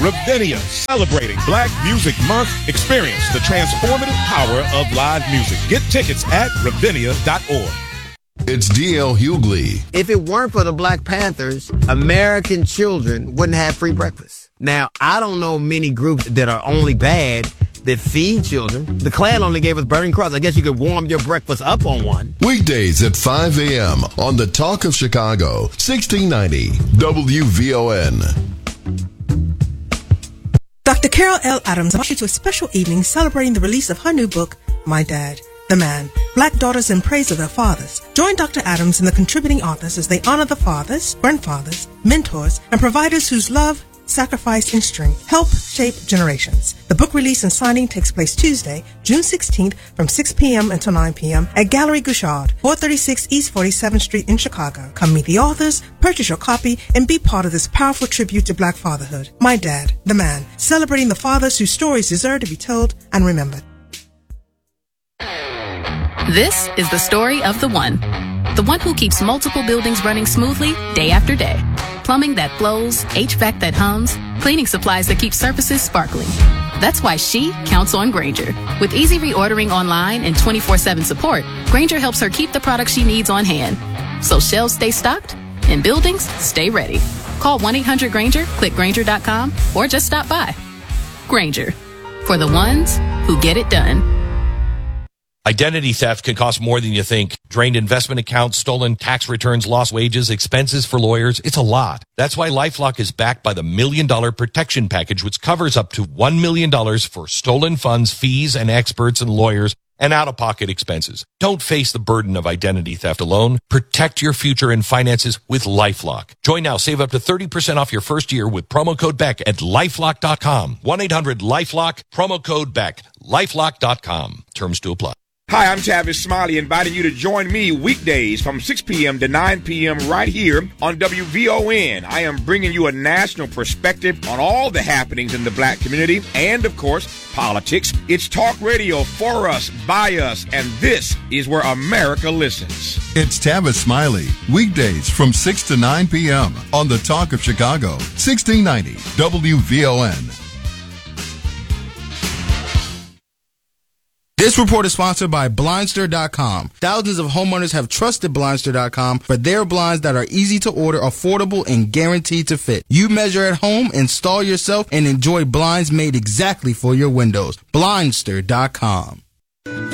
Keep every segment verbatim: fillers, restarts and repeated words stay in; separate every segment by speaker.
Speaker 1: Ravinia, celebrating Black Music Month. Experience the transformative power of live music. Get tickets at ravinia dot org.
Speaker 2: It's D L Hughley.
Speaker 3: If it weren't for the Black Panthers, American children wouldn't have free breakfast. Now, I don't know many groups that are only bad that feed children. The Klan only gave us Burning Cross. I guess you could warm your breakfast up on one.
Speaker 2: Weekdays at five a.m. on the Talk of Chicago, sixteen ninety W V O N.
Speaker 4: Doctor Carol L. Adams invites you to a special evening celebrating the release of her new book, My Dad, The Man, Black Daughters in Praise of Their Fathers. Join Doctor Adams and the contributing authors as they honor the fathers, grandfathers, mentors, and providers whose love, sacrifice, and strength help shape generations. The book release and signing takes place Tuesday, June sixteenth from six p.m. until nine p.m. at Gallery Gouchard, four thirty-six East forty-seventh Street in Chicago. Come meet the authors, purchase your copy, and be part of this powerful tribute to Black fatherhood. My Dad, The Man, celebrating the fathers whose stories deserve to be told and remembered.
Speaker 5: This is the story of the one. The one who keeps multiple buildings running smoothly day after day. Plumbing that flows, H V A C that hums, cleaning supplies that keep surfaces sparkling. That's why she counts on Grainger. With easy reordering online and twenty-four seven support, Grainger helps her keep the products she needs on hand. So shelves stay stocked and buildings stay ready. Call one eight hundred Grainger, click Grainger dot com, or just stop by. Grainger, for the ones who get it done.
Speaker 6: Identity theft can cost more than you think. Drained investment accounts, stolen tax returns, lost wages, expenses for lawyers. It's a lot. That's why LifeLock is backed by the Million Dollar Protection Package, which covers up to one million dollars for stolen funds, fees, and experts and lawyers, and out-of-pocket expenses. Don't face the burden of identity theft alone. Protect your future and finances with LifeLock. Join now. Save up to thirty percent off your first year with promo code Beck at lifelock dot com. one eight hundred LifeLock, promo code Beck, lifelock dot com. Terms to apply.
Speaker 1: Hi, I'm Tavis Smiley, inviting you to join me weekdays from six p.m. to nine p.m. right here on W V O N. I am bringing you a national perspective on all the happenings in the Black community and, of course, politics. It's talk radio for us, by us, and this is where America listens.
Speaker 2: It's Tavis Smiley. Weekdays from six to nine p.m. on the Talk of Chicago, sixteen ninety W V O N.
Speaker 7: This report is sponsored by Blindster dot com. Thousands of homeowners have trusted Blindster dot com for their blinds that are easy to order, affordable, and guaranteed to fit. You measure at home, install yourself, and enjoy blinds made exactly for your windows. Blindster dot com.
Speaker 2: W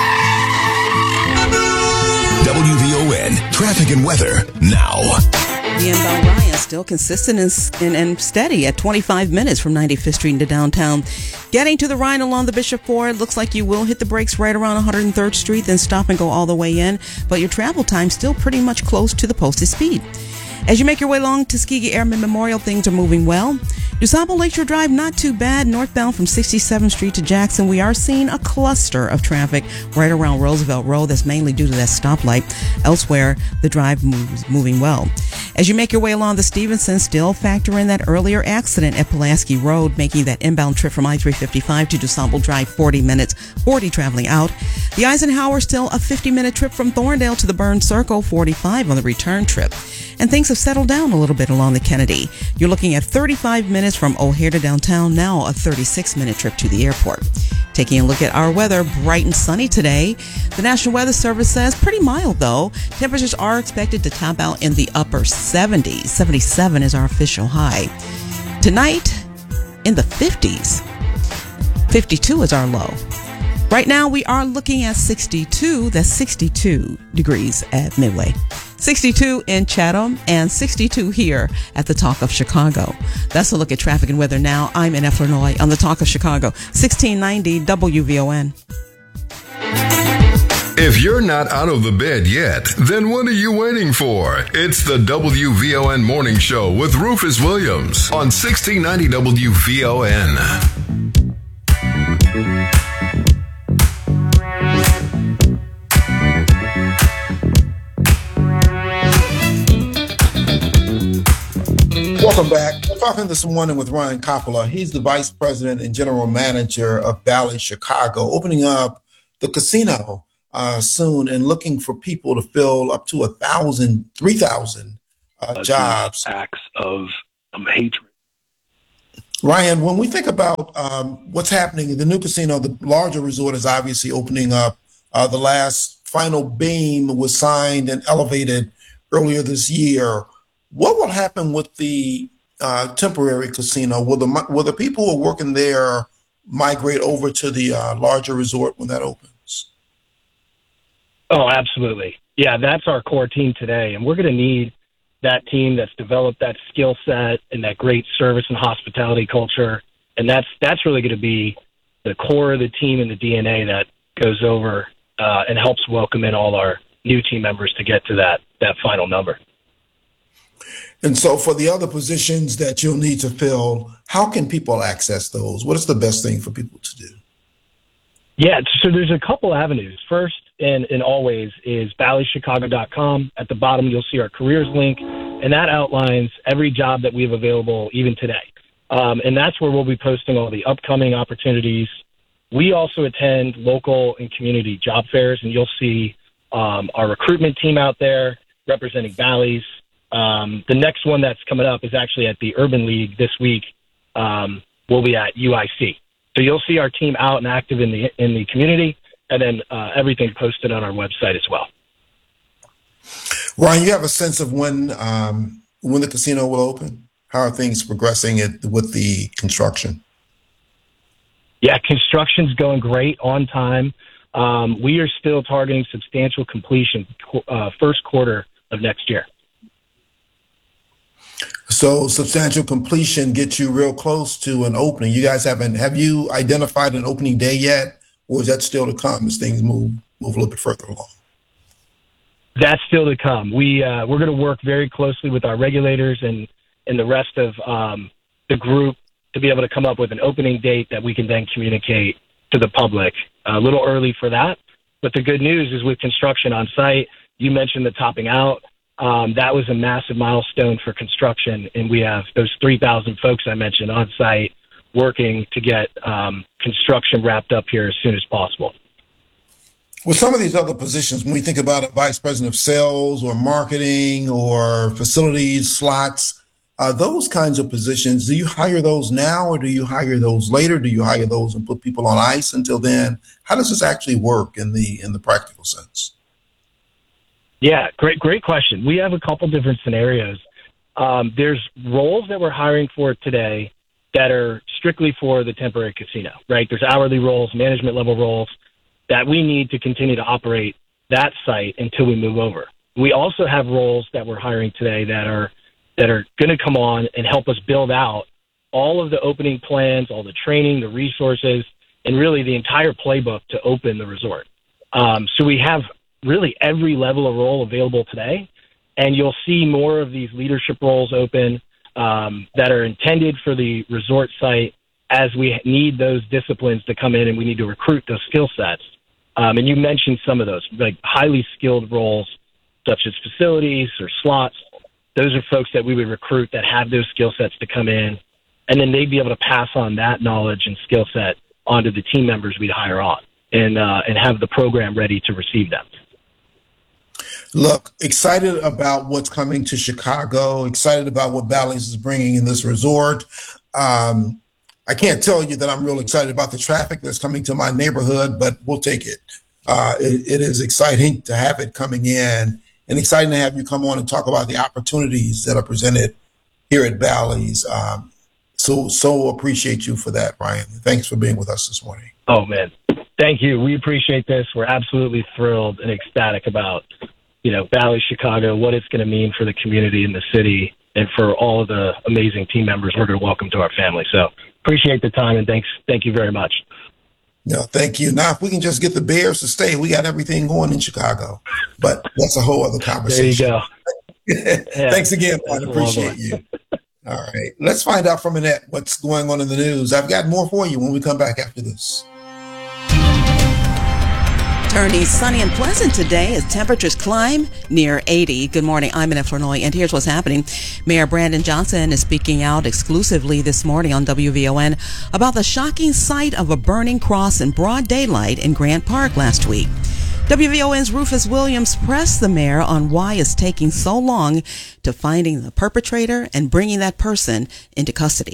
Speaker 2: V O N Traffic and Weather now.
Speaker 8: The inbound Ryan still consistent and, and, and steady at twenty-five minutes from ninety-fifth Street into downtown. Getting to the Rhine along the Bishop Ford, looks like you will hit the brakes right around one hundred third Street, then stop and go all the way in. But your travel time still pretty much close to the posted speed. As you make your way along Tuskegee Airmen Memorial, things are moving well. DuSable Lakeshore Drive, not too bad. Northbound from sixty-seventh Street to Jackson, we are seeing a cluster of traffic right around Roosevelt Road. That's mainly due to that stoplight. Elsewhere, the drive moves moving well. As you make your way along the Stevenson, still factor in that earlier accident at Pulaski Road, making that inbound trip from I three fifty-five to DuSable Drive forty minutes, forty traveling out. The Eisenhower, still a fifty-minute trip from Thorndale to the Burns Circle, forty-five on the return trip. And things have settled down a little bit along the Kennedy. You're looking at thirty-five minutes from O'Hare to downtown, now a thirty-six minute trip to the airport. Taking a look at our weather, bright and sunny today. The National Weather Service says pretty mild, though. Temperatures are expected to top out in the upper seventies. seventy-seven is our official high. Tonight, in the fifties. fifty-two is our low. Right now, we are looking at sixty-two. That's sixty-two degrees at Midway. sixty-two in Chatham and sixty-two here at the Talk of Chicago. That's a look at traffic and weather now. I'm in Flinoy on the Talk of Chicago, sixteen ninety W V O N.
Speaker 2: If you're not out of the bed yet, then what are you waiting for? It's the W V O N Morning Show with Rufus Williams on sixteen ninety W V O N.
Speaker 9: Welcome back. We're talking this morning with Ryan Coppola. He's the Vice President and General Manager of Bally's Chicago, opening up the casino uh, soon and looking for people to fill up to a thousand, three thousand uh, jobs.
Speaker 10: Acts of um, hatred.
Speaker 9: Ryan, when we think about um, what's happening, the new casino, the larger resort is obviously opening up. Uh, the last final beam was signed and elevated earlier this year. What will happen with the uh, temporary casino? Will the will the people who are working there migrate over to the uh, larger resort when that opens?
Speaker 10: Oh, absolutely. Yeah, that's our core team today, and we're going to need that team that's developed that skill set and that great service and hospitality culture. And that's that's really going to be the core of the team and the D N A that goes over uh, and helps welcome in all our new team members to get to that that final number.
Speaker 9: And so for the other positions that you'll need to fill, how can people access those? What is the best thing for people to do?
Speaker 10: Yeah, so there's a couple avenues. First, and, and always, is Bally's Chicago dot com. At the bottom, you'll see our careers link, and that outlines every job that we have available even today. Um, and that's where we'll be posting all the upcoming opportunities. We also attend local and community job fairs, and you'll see um, our recruitment team out there representing Bally's. Um, the next one that's coming up is actually at the Urban League this week. Um, we'll be at U I C. So you'll see our team out and active in the in the community, and then uh, everything posted on our website as well.
Speaker 9: Ryan, you have a sense of when um, when the casino will open? How are things progressing it, with the construction?
Speaker 10: Yeah, construction's going great, on time. Um, we are still targeting substantial completion uh, first quarter of next year.
Speaker 9: So substantial completion gets you real close to an opening. You guys haven't, have you identified an opening day yet, or is that still to come as things move move a little bit further along?
Speaker 10: That's still to come. We, uh, we're going to work very closely with our regulators and, and the rest of um, the group to be able to come up with an opening date that we can then communicate to the public. A little early for that, but the good news is with construction on site, you mentioned the topping out. Um, that was a massive milestone for construction, and we have those three thousand folks I mentioned on site working to get um, construction wrapped up here as soon as possible.
Speaker 9: With some of these other positions, when we think about a vice president of sales or marketing or facilities, slots, uh, those kinds of positions, do you hire those now or do you hire those later? Do you hire those and put people on ice until then? How does this actually work in the in the practical sense?
Speaker 10: Yeah, great, great question. We have a couple different scenarios. Um, there's roles that we're hiring for today that are strictly for the temporary casino, right? There's hourly roles, management level roles that we need to continue to operate that site until we move over. We also have roles that we're hiring today that are that are going to come on and help us build out all of the opening plans, all the training, the resources, and really the entire playbook to open the resort. Um, so we have really every level of role available today, and you'll see more of these leadership roles open um, that are intended for the resort site as we need those disciplines to come in and we need to recruit those skill sets. Um, and you mentioned some of those, like highly skilled roles such as facilities or slots. Those are folks that we would recruit that have those skill sets to come in, and then they'd be able to pass on that knowledge and skill set onto the team members we'd hire on and uh, and have the program ready to receive them.
Speaker 9: Look, excited about what's coming to Chicago, excited about what Bally's is bringing in this resort. Um, I can't tell you that I'm real excited about the traffic that's coming to my neighborhood, but we'll take it. Uh, it, it is exciting to have it coming in, and exciting to have you come on and talk about the opportunities that are presented here at Bally's. Um, so, so appreciate you for that, Ryan. Thanks for being with us this morning.
Speaker 10: Oh, man. Thank you. We appreciate this. We're absolutely thrilled and ecstatic about, you know, Bally's Chicago, what it's going to mean for the community and the city and for all of the amazing team members we're going to welcome to our family. So appreciate the time, and thanks. Thank you very much.
Speaker 9: No, thank you. Now, if we can just get the Bears to stay, we got everything going in Chicago, but that's a whole other conversation.
Speaker 10: There you go. Yeah,
Speaker 9: thanks again, Juan. Appreciate you. All right. Let's find out from Annette what's going on in the news. I've got more for you when we come back after this.
Speaker 8: Turning sunny and pleasant today as temperatures climb near eighty. Good morning, I'm Annette Flournoy, and here's what's happening. Mayor Brandon Johnson is speaking out exclusively this morning on W V O N about the shocking sight of a burning cross in broad daylight in Grant Park last week. W V O N's Rufus Williams pressed the mayor on why it's taking so long to finding the perpetrator and bringing that person into custody.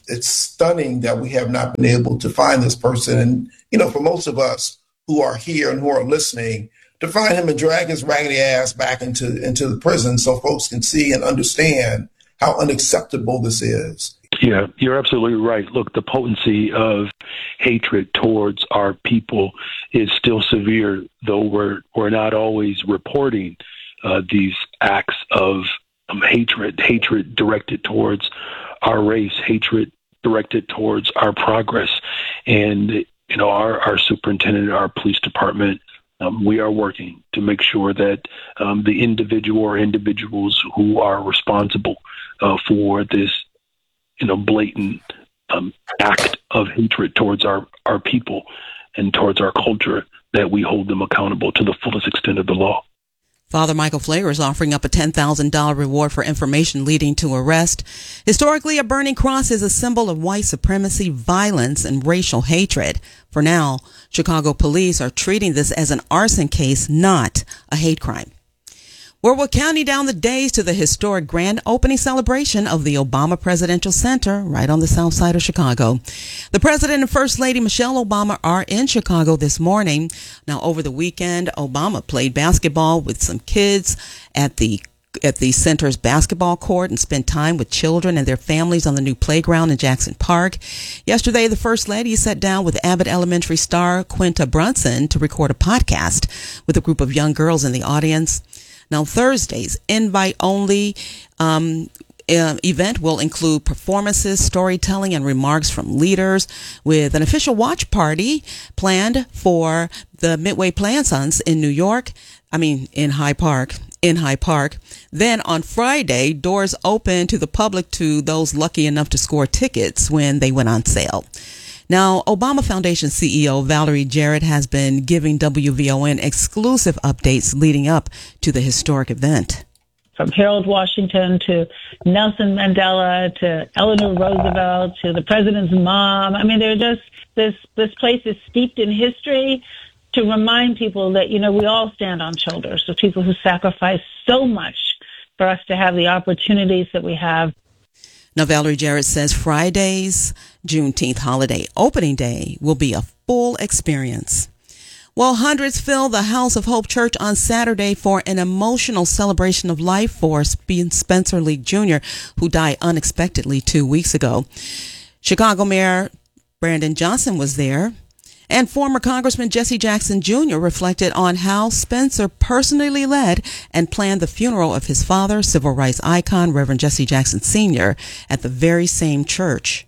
Speaker 9: it's stunning that we have not been able to find this person. And, you know, for most of us who are here and who are listening, to find him and drag his raggedy ass back into, into the prison so folks can see and understand how unacceptable this is.
Speaker 11: Yeah, you're absolutely right. Look, the potency of hatred towards our people is still severe, though we're we're not always reporting uh, these acts of um, hatred, hatred directed towards our race, hatred directed towards our progress. And, you know, our, our superintendent, our police department, um, we are working to make sure that um, the individual or individuals who are responsible uh, for this you know, blatant um, act of hatred towards our, our people and towards our culture, that we hold them accountable to the fullest extent of the law.
Speaker 8: Father Michael Flager is offering up a ten thousand dollars reward for information leading to arrest. Historically, a burning cross is a symbol of white supremacy, violence, and racial hatred. For now, Chicago police are treating this as an arson case, not a hate crime. Well, we're counting down the days to the historic grand opening celebration of the Obama Presidential Center right on the south side of Chicago. The President and First Lady Michelle Obama are in Chicago this morning. Now, over the weekend, Obama played basketball with some kids at the at the center's basketball court and spent time with children and their families on the new playground in Jackson Park. Yesterday, the First Lady sat down with Abbott Elementary star Quinta Brunson to record a podcast with a group of young girls in the audience. Now, Thursday's invite-only um, uh, event will include performances, storytelling, and remarks from leaders, with an official watch party planned for the Midway Play and Sons in New York. I mean, in Hyde Park. In Hyde Park. Then on Friday, doors open to the public to those lucky enough to score tickets when they went on sale. Now, Obama Foundation C E O Valerie Jarrett has been giving W V O N exclusive updates leading up to the historic event.
Speaker 12: From Harold Washington to Nelson Mandela to Eleanor Roosevelt to the president's mom. I mean, they're just, this, this place is steeped in history to remind people that, you know, we all stand on shoulders of people who sacrifice so much for us to have the opportunities that we have.
Speaker 8: Now, Valerie Jarrett says Friday's Juneteenth holiday opening day will be a full experience. Well, hundreds filled the House of Hope Church on Saturday for an emotional celebration of life for Spencer Lee Junior, who died unexpectedly two weeks ago. Chicago Mayor Brandon Johnson was there, and former Congressman Jesse Jackson Junior reflected on how Spencer personally led and planned the funeral of his father, civil rights icon Reverend Jesse Jackson Senior, at the very same church.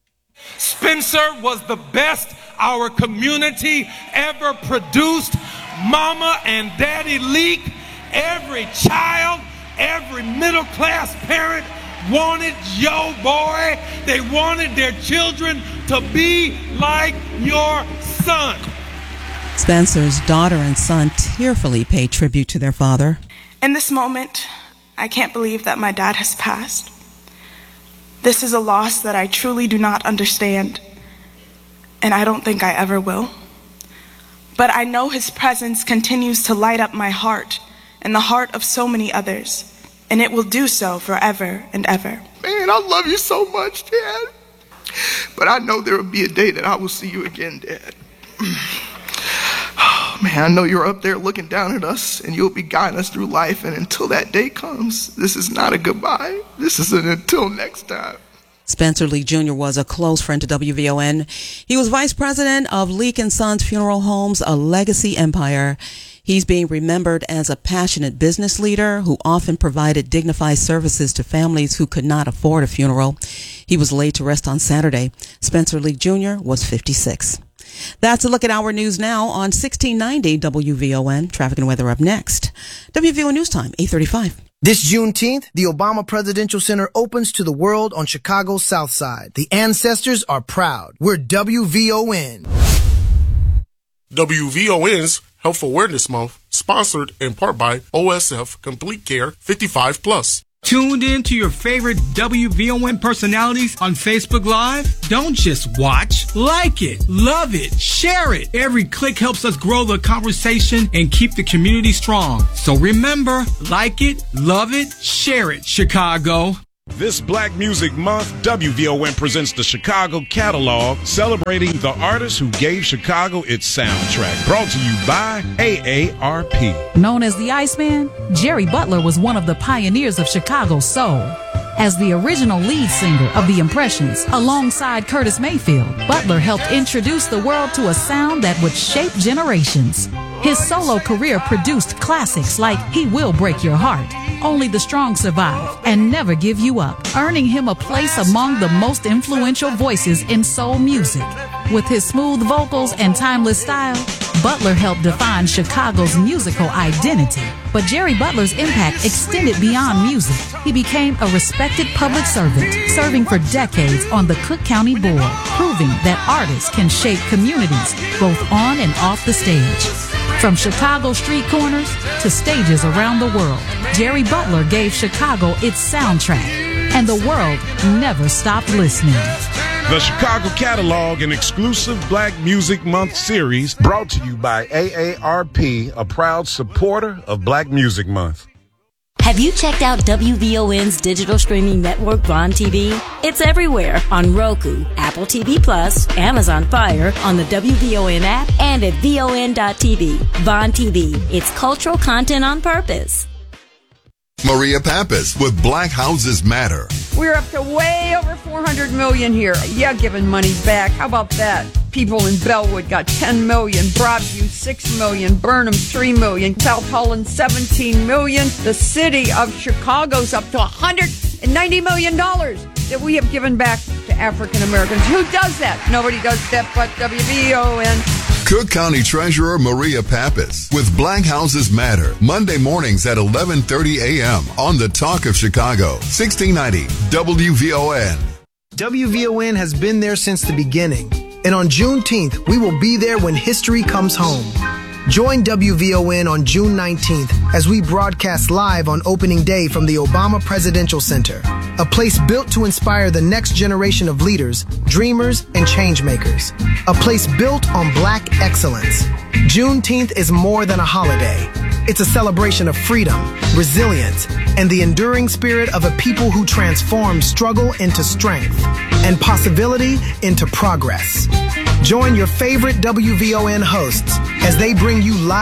Speaker 13: Spencer was the best our community ever produced. Mama and Daddy Leak, every child, every middle-class parent wanted your boy. They wanted their children to be like your son.
Speaker 8: Spencer's daughter and son tearfully paid tribute to their father.
Speaker 14: In this moment, I can't believe that my dad has passed. This is a loss that I truly do not understand, and I don't think I ever will. But I know his presence continues to light up my heart and the heart of so many others, and it will do so forever and ever.
Speaker 15: Man, I love you so much, Dad. But I know there will be a day that I will see you again, Dad. Oh, man, I know you're up there looking down at us, and you'll be guiding us through life. And until that day comes, this is not a goodbye. This is an until next time.
Speaker 8: Spencer Lee Junior was a close friend to W V O N. He was vice president of Leak and Sons Funeral Homes, a legacy empire. He's being remembered as a passionate business leader who often provided dignified services to families who could not afford a funeral. He was laid to rest on Saturday. Spencer Lee Junior was fifty-six. That's a look at our news now on sixteen ninety W V O N. Traffic and weather up next. W V O N News Time, eight thirty-five.
Speaker 16: This Juneteenth, the Obama Presidential Center opens to the world on Chicago's South Side. The ancestors are proud. We're W V O N.
Speaker 17: W V O N's Health Awareness Month, sponsored in part by O S F Complete Care fifty-five plus.
Speaker 18: Tuned in to your favorite W V O N personalities on Facebook Live? Don't just watch. Like it, love it, share it. Every click helps us grow the conversation and keep the community strong. So remember, like it, love it, share it, Chicago.
Speaker 19: This Black Music Month, W V O N presents the Chicago Catalog, celebrating the artists who gave Chicago its soundtrack. Brought to you by A A R P.
Speaker 20: Known as the Iceman, Jerry Butler was one of the pioneers of Chicago soul. As the original lead singer of The Impressions, alongside Curtis Mayfield, Butler helped introduce the world to a sound that would shape generations. His solo career produced classics like He Will Break Your Heart, Only the Strong Survive, and Never Give You Up, earning him a place among the most influential voices in soul music. With his smooth vocals and timeless style, Butler helped define Chicago's musical identity. But Jerry Butler's impact extended beyond music. He became a respected public servant, serving for decades on the Cook County Board, proving that artists can shape communities both on and off the stage. From Chicago street corners to stages around the world, Jerry Butler gave Chicago its soundtrack, and the world never stopped listening.
Speaker 19: The Chicago Catalog, an exclusive Black Music Month series brought to you by A A R P, a proud supporter of Black Music Month.
Speaker 21: Have you checked out W V O N's digital streaming network, Vaughn T V? It's everywhere on Roku, Apple T V Plus, Amazon Fire, on the W V O N app, and at V O N dot T V. Vaughn T V, it's cultural content on purpose.
Speaker 2: Maria Pappas with Black Houses Matter.
Speaker 22: We're up to way over four hundred million here. Yeah, giving money back. How about that? People in Bellwood got ten million, Broadview six million, Burnham three million, South Holland seventeen million. The city of Chicago's up to one hundred ninety million dollars that we have given back to African Americans. Who does that? Nobody does that but W V O N.
Speaker 2: Cook County Treasurer Maria Pappas with Black Houses Matter, Monday mornings at eleven thirty a.m. on the Talk of Chicago, sixteen ninety W V O N.
Speaker 16: W V O N has been there since the beginning, and on Juneteenth, we will be there when history comes home. Join W V O N on June nineteenth as we broadcast live on opening day from the Obama Presidential Center, a place built to inspire the next generation of leaders, dreamers, and changemakers. A place built on Black excellence. Juneteenth is more than a holiday. It's a celebration of freedom, resilience, and the enduring spirit of a people who transform struggle into strength and possibility into progress. Join your favorite W V O N hosts as they bring you live